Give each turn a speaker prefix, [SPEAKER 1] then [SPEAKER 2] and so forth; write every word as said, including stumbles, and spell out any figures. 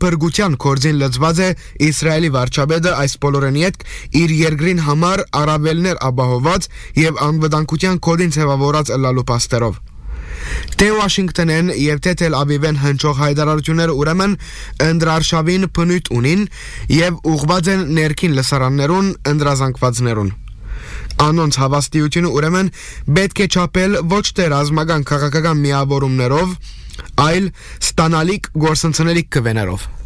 [SPEAKER 1] փրկության կորձին լծված է Իսրայելի վարչապետը այս բոլորենի հետ իր երկրին համար առավելներ ապահոված եւ անվտանգության կոդին ձևավորած ըլլալու փաստերով։ Թե Վաշինգտոնեն եւ թե Թել Ավիվեն հնչող հայտարարությունները ուրեմն ընդրարշավին բնույթ ունին եւ ուղղված են ներքին լսարաններուն ընդրազանգվածներուն։ Անոնց հավաստիությունը ուրեմն պետք է չափել ոչ թե ռազմական քաղաքական միավորումներով, այլ ստանալիք գործընծնելիք կվեներով։